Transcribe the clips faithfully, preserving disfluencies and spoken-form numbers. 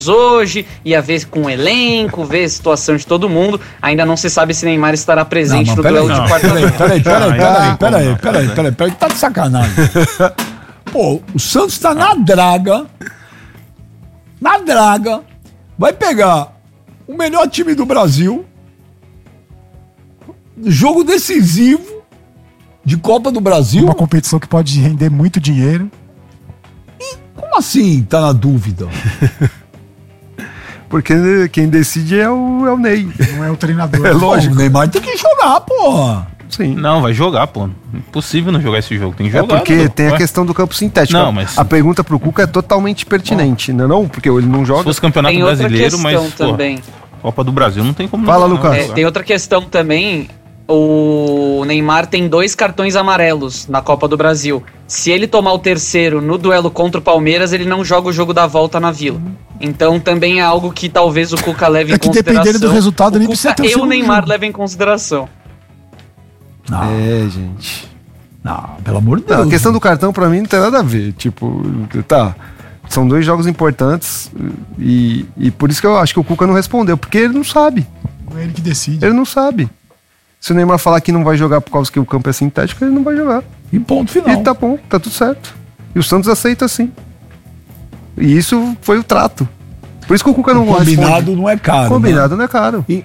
hoje, ia ver com o elenco, ver a situação de todo mundo. Ainda não se sabe se Neymar estará presente não, no duelo não. de quarta-feira. Peraí, peraí, peraí, peraí, peraí, peraí, peraí, tá de sacanagem. Pô, o Santos tá na draga, na draga, vai pegar o melhor time do Brasil, jogo decisivo de Copa do Brasil. Uma competição que pode render muito dinheiro. E como assim tá na dúvida? Porque quem decide é o, é o Ney. Não é o treinador. É lógico. O Neymar tem que jogar, porra. Sim. Não, vai jogar, pô. Impossível não jogar esse jogo. Tem que jogar. É porque não, tem a questão do campo sintético. Não, mas... A pergunta pro Cuca é totalmente pertinente, não é não? Porque ele não joga. Se fosse campeonato tem brasileiro, outra mas também. Pô, Copa do Brasil não tem como. Fala, não, Lucas. É, tem outra questão também. O Neymar tem dois cartões amarelos na Copa do Brasil. Se ele tomar o terceiro no duelo contra o Palmeiras, ele não joga o jogo da volta na Vila. Então também é algo que talvez o Cuca leve é em que consideração. Dependendo do resultado, o nem Cuca precisa ter o e o Neymar jogo. levem em consideração. Não. É, gente. Não, pelo amor de Deus. Não, a questão do cartão pra mim não tem nada a ver. Tipo, tá. São dois jogos importantes e, e por isso que eu acho que o Cuca não respondeu, porque ele não sabe. É ele que decide. Ele não sabe. Se o Neymar falar que não vai jogar por causa que o campo é sintético, ele não vai jogar. E ponto final. E tá bom, tá tudo certo. E o Santos aceita sim. E isso foi o trato. Por isso que o Cuca não responde. Combinado não é caro. Combinado né? não é caro. E,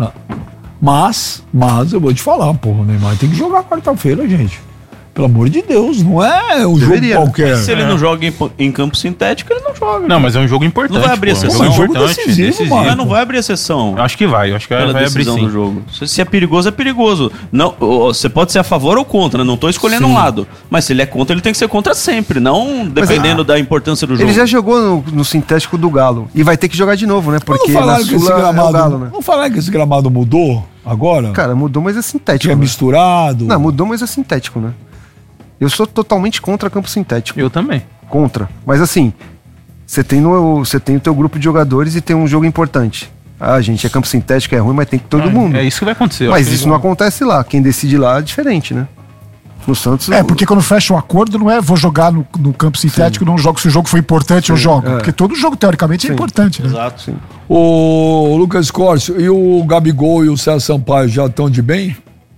mas, mas eu vou te falar, porra, o Neymar tem que jogar quarta-feira, gente. Pelo amor de Deus, não é um Deveria. jogo qualquer. Se ele não joga em, em campo sintético, ele não joga. Não, mas é um jogo importante. Não vai abrir pô, exceção. É um jogo Jogo importante, decisivo, decisivo. mano. Mas não vai abrir exceção. Eu acho que vai, eu acho que Pela vai abrir decisão sim. do jogo. Se, se é perigoso, é perigoso. Não, você pode ser a favor ou contra, não tô escolhendo Sim. um lado. Mas se ele é contra, ele tem que ser contra sempre, não dependendo da importância do jogo. Ele já jogou no, no sintético do Galo. E vai ter que jogar de novo, né? Porque não na falaram que esse Sula gramado, é o Galo, né? não falaram que esse gramado mudou agora? Cara, mudou, mas é que sintético. é né? misturado. Não, mudou, mas é sintético, né? Eu sou totalmente contra campo sintético. Eu também. Contra. Mas assim, você tem, no, você tem o teu grupo de jogadores e tem um jogo importante. Ah, gente, é campo sintético, é ruim, mas tem que todo é, mundo. É isso que vai acontecer. Mas isso não acontece lá. Quem decide lá é diferente, né? No Santos... É, porque quando fecha um acordo, não é vou jogar no, no campo sintético, sim. não jogo. Se o jogo foi importante, sim, eu jogo. É. Porque todo jogo, teoricamente, sim. é importante, né? Exato, sim. O Lucas Corcio e o Gabigol e o César Sampaio já estão de bem?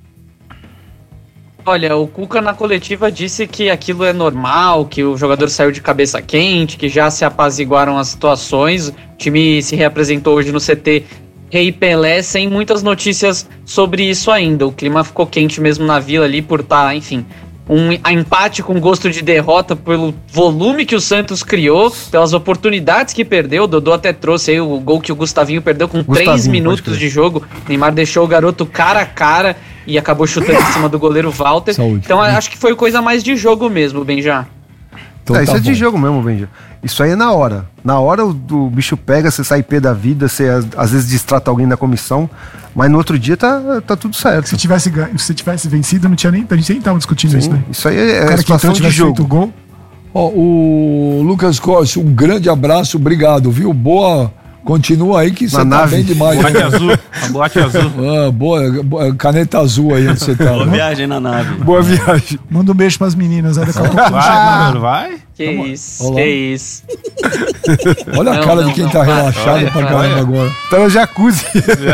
Olha, o Cuca na coletiva disse que aquilo é normal, que o jogador saiu de cabeça quente, que já se apaziguaram as situações. O time se reapresentou hoje no C T Rei Pelé, sem muitas notícias sobre isso ainda. O clima ficou quente mesmo na Vila ali por estar, tá, enfim, um empate com gosto de derrota pelo volume que o Santos criou, pelas oportunidades que perdeu. O Dodô até trouxe aí o gol que o Gustavinho perdeu com três minutos de jogo. Neymar deixou o garoto cara a cara e acabou chutando em cima do goleiro Walter. Saúde. Então acho que foi coisa mais de jogo mesmo, Benja. Então, é, isso tá é de jogo mesmo, Benja. Isso aí é na hora. Na hora o, o bicho pega, você sai pé da vida, você às vezes distrata alguém da comissão, mas no outro dia tá, tá tudo certo. Se tivesse, se tivesse vencido, não tinha nem, a gente nem tava discutindo. Sim, isso, né? Isso aí é, o cara é situação que de jogo. O, gol. Ó, o Lucas Corsi, um grande abraço, obrigado, viu? Boa, continua aí que você tá nave. bem demais. Boate azul, a boate azul. Ah, boa, boa, caneta azul aí onde você tá. Boa viagem na nave. Boa viagem. Manda um beijo pras meninas, aí daqui a pouco vai, vai, vai. Que Toma. isso, Olá. que isso. Olha não, a cara não, de quem não, tá para, relaxado olha, pra para, caramba olha. agora. Tá no jacuzzi.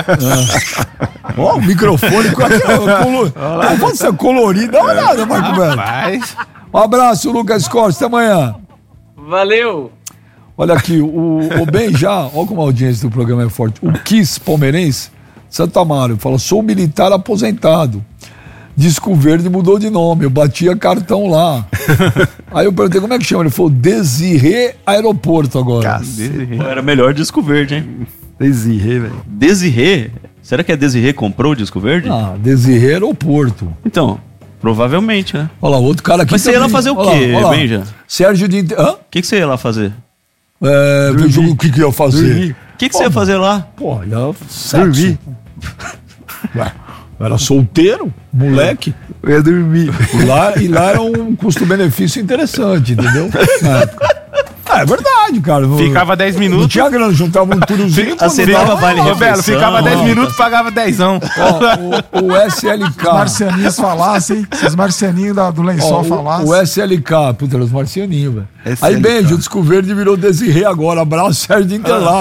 Ó, o microfone com a colo... colorido, dá uma olhada, Marco Belo. Um abraço, Lucas Costa, até amanhã. Valeu! Olha aqui, o, o Ben já, olha como a audiência do programa é forte. O Kiss palmeirense, Santa Mário, fala: sou militar aposentado. Disco Verde mudou de nome, eu batia cartão lá. Aí eu perguntei como é que chama, ele falou Desirê Aeroporto agora. Desirê. Era melhor Disco Verde, hein? Desirê, velho. Desirê? Será que a Desirê comprou o Disco Verde? Ah, Desirê Aeroporto. Então, provavelmente, né? Olha lá, outro cara aqui. Mas você ia lá fazer o quê, Benja? Sérgio de... Hã? O que, que você ia lá fazer? É, vejo o que, que eu ia fazer. O que, que você ia fazer lá? Pô, ia dormir. Ué, eu era solteiro, moleque. Eu ia dormir. E lá, e lá era um custo-benefício interessante, entendeu? Na época. é verdade, cara. Ficava dez Não minutos. tinha grana, juntava um turuzinho. Aceitava vale Ô, Belo, refeição. ficava dez minutos, pagava dezão. Ó, o, o S L K. Os marcianinhos falassem, se os marcianinhos da- do lençol Ó, falassem. o, o S L K, puta, era os marcianinhos, velho. S Aí, L K. Benji, o Disco Verde virou Desirê agora. Abraço, Sérgio de Interlagos.